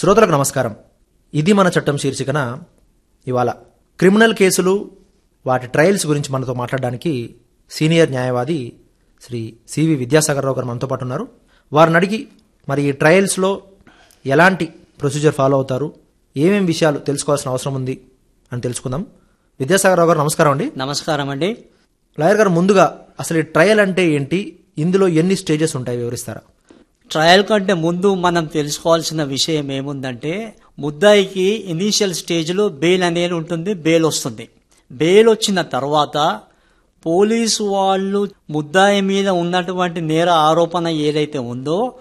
శ్రోతలకు నమస్కారం. ఇది మన చట్టం శీర్షికన ఇవాళ క్రిమినల్ కేసులు వాటి ట్రయల్స్ గురించి మనతో మాట్లాడడానికి సీనియర్ న్యాయవాది శ్రీ సివి విద్యాసాగర్ రావు గారు మనతో పాటు ఉన్నారు. వారిని అడిగి మరి ఈ ట్రయల్స్లో ఎలాంటి ప్రొసీజర్ ఫాలో అవుతారు, ఏమేం విషయాలు తెలుసుకోవాల్సిన అవసరం ఉంది అని తెలుసుకుందాం. విద్యాసాగర్ రావు గారు నమస్కారం అండి. నమస్కారం అండి. లాయర్ గారు, ముందుగా అసలు ఈ ట్రయల్ అంటే ఏంటి, ఇందులో ఎన్ని స్టేజెస్ ఉంటాయి వివరిస్తారా? ట్రయల్ కంటే ముందు మనం తెలుసుకోవాల్సిన విషయం ఏముందంటే, ముద్దాయికి ఇనీషియల్ స్టేజ్లో బెయిల్ అనేది ఉంటుంది, బెయిల్ వస్తుంది. బెయిల్ వచ్చిన తర్వాత పోలీసు వాళ్ళు ముద్దాయి మీద ఉన్నటువంటి నేర ఆరోపణ ఏదైతే ఉందో